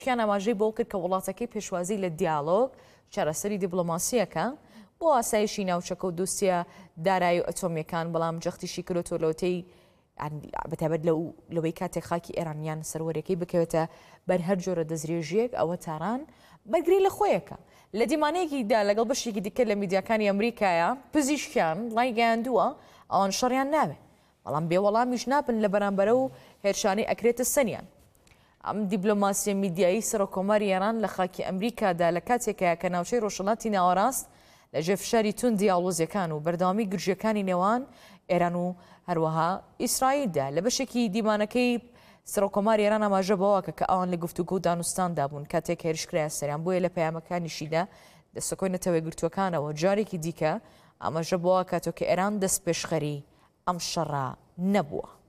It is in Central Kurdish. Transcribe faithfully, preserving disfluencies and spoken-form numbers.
کیان ئاماژەی بۆ کرد کە وڵاتەکەی پێشوازی لە دیالۆگ چارەسەری دیبلۆماسیەکە بۆ ئاسایشی ناوچەکە و دووسیە دارایی و ئەتۆمیەکان، بەڵام جەختیشی کردوتۆ لەوتەی بەتابەت لەوەی کاتێک خاکی ئێرانیان سەروەرەکەی بکەوێتە بەر هەر جۆرە دەستدرێژیەک، ئەوە تاران بەرگری لە خۆیەکە. لە دیمانەیەکیدا لەگەڵ بەشێکی دیکە لە میدیاکانی ئەمریکایە پزیشکیان لای گەیاندووە ئەوان شەڕیان ناوێ، بەڵام بێوەڵامیش ناپن لە بەرامبەرە و هێرشانەی ئەکرێتە سەریان. ئەم دیبلۆماسی میدیایی سەرۆکۆماری ئێران لە خاکی ئەمریکادا لە کاتێکە کە ناوچەی ڕۆژهەڵاتی ناوەڕاست لە ژێرفشاری توندی ئاڵۆزیەکان و بەردەوامی گرژیەکانی نێوان ئێران و هەروەها ئیسرائیلدا. لە بەشێکی دیمانەکەی سەرۆکۆماری ئێران ئاماژە بەوەکە کە ئەوان لە گفتوگۆ و دانوستاندا بوون کاتێک هێرشکرایە سەریان، بۆیە لە پەیامەکانیشیدا دەستەکۆینەتەوەی گرتوەکانەوە. جارێکی دیکە ئاماژە بەوە کاتۆ کە ئێران دەست پێشخەری ئەم شەڕە نەبووە.